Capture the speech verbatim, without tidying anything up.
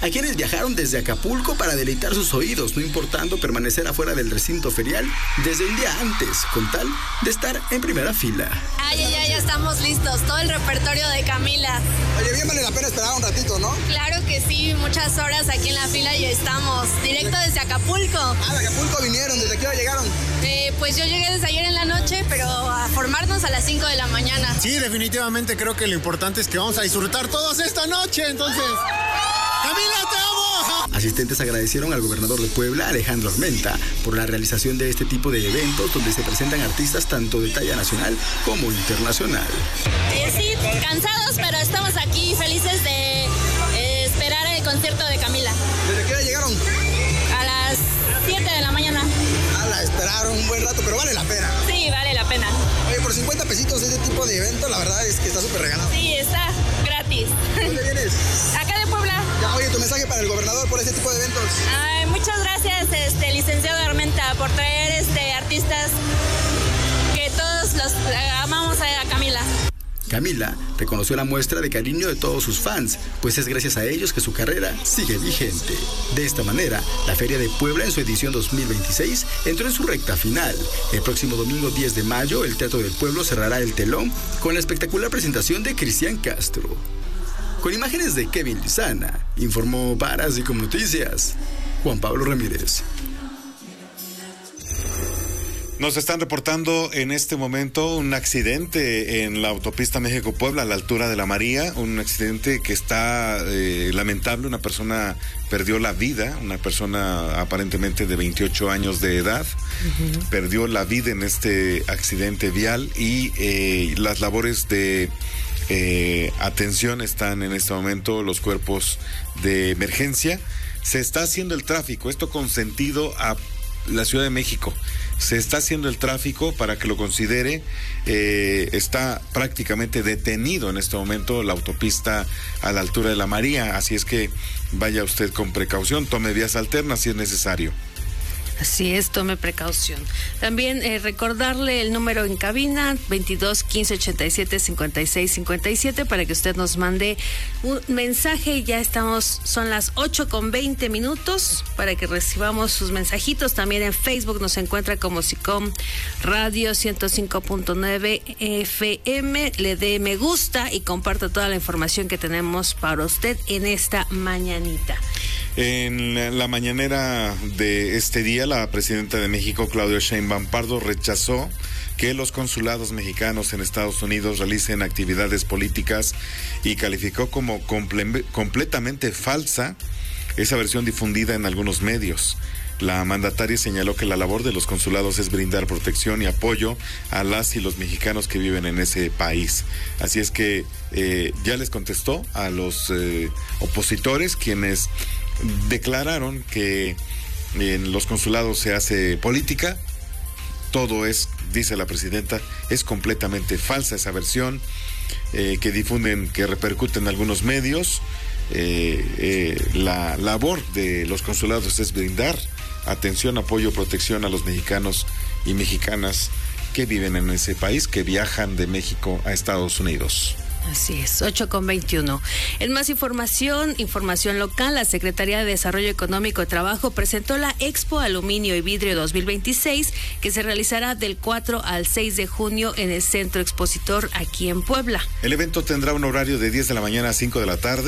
a quienes viajaron desde Acapulco para deleitar sus oídos, no importando permanecer afuera del recinto ferial desde un día antes, con tal de estar en primera fila. Ay, ay, ay, ya estamos listos, todo el repertorio de Camila. Oye, bien vale la pena esperar un ratito, ¿no? Claro que sí, muchas horas aquí en la fila y estamos, directo desde Acapulco. Ah, de Acapulco vinieron, ¿desde qué hora llegaron? Eh, pues yo llegué desde ayer en la noche, pero a formarnos a las cinco de la mañana. Sí, definitivamente creo que lo importante es que vamos a disfrutar todos esta noche, entonces... ¡Camila, te amo! Asistentes agradecieron al gobernador de Puebla, Alejandro Armenta, por la realización de este tipo de eventos donde se presentan artistas tanto de talla nacional como internacional. Eh, sí, cansados, pero estamos aquí felices de eh, esperar el concierto de Camila. ¿Desde qué hora llegaron? A las siete de la mañana. Ah, la esperaron un buen rato, pero vale la pena. Sí, vale la pena. Oye, por cincuenta pesitos ese tipo de evento, la verdad es que está súper regalado. Sí, está gratis. ¿Dónde vienes? Acá de Puebla. Ya, oye, tu mensaje para el gobernador por ese tipo de eventos. Ay, muchas gracias, este, licenciado Armenta, por traer este, artistas que todos los eh, amamos a Camila. Camila reconoció la muestra de cariño de todos sus fans, pues es gracias a ellos que su carrera sigue vigente. De esta manera, la Feria de Puebla en su edición dos mil veintiséis entró en su recta final. El próximo domingo diez de mayo, el Teatro del Pueblo cerrará el telón con la espectacular presentación de Cristian Castro. Con imágenes de Kevin Lizana, informó para Así Como Noticias, Juan Pablo Ramírez. Nos están reportando en este momento un accidente en la autopista México-Puebla a la altura de La María, un accidente que está eh, lamentable. Una persona perdió la vida, una persona aparentemente de veintiocho años de edad, uh-huh. perdió la vida en este accidente vial y eh, las labores de eh, atención están en este momento, los cuerpos de emergencia. Se está haciendo el tráfico, esto con sentido a la Ciudad de México. Se está haciendo el tráfico para que lo considere. Eh, está prácticamente detenido en este momento la autopista a la altura de La María, así es que vaya usted con precaución, tome vías alternas si es necesario. Así es, tome precaución. También eh, recordarle el número en cabina, veintidós quince ochenta y siete cincuenta y seis cincuenta y siete, para que usted nos mande un mensaje. Ya estamos, son las ocho con veinte minutos, para que recibamos sus mensajitos. También en Facebook nos encuentra como SICOM Radio ciento cinco punto nueve F M. Le dé me gusta y comparta toda la información que tenemos para usted en esta mañanita. En la mañanera de este día, la presidenta de México, Claudia Sheinbaum Pardo, rechazó que los consulados mexicanos en Estados Unidos realicen actividades políticas y calificó como comple- completamente falsa esa versión difundida en algunos medios. La mandataria señaló que la labor de los consulados es brindar protección y apoyo a las y los mexicanos que viven en ese país. Así es que eh, ya les contestó a los eh, opositores, quienes declararon que en los consulados se hace política. Todo es, dice la presidenta, es completamente falsa esa versión eh, que difunden, que repercute en algunos medios. Eh, eh, la labor de los consulados es brindar atención, apoyo, protección a los mexicanos y mexicanas que viven en ese país, que viajan de México a Estados Unidos. Así es, ocho con veintiuno. En más información, información local, la Secretaría de Desarrollo Económico y Trabajo presentó la Expo Aluminio y Vidrio dos mil veintiséis, que se realizará del cuatro al seis de junio en el Centro Expositor aquí en Puebla. El evento tendrá un horario de diez de la mañana a cinco de la tarde.